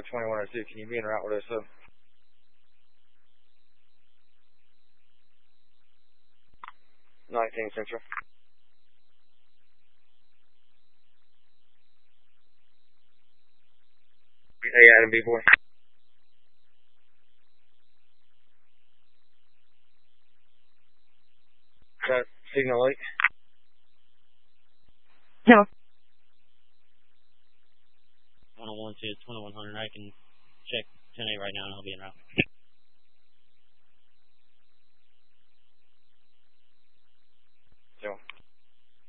2102, can you be en route with us, sir? 19 Central. Hey, Adam B-Boy. Signal 8. No. 101 to 2100. I can check 10-8 right now and I'll be en route.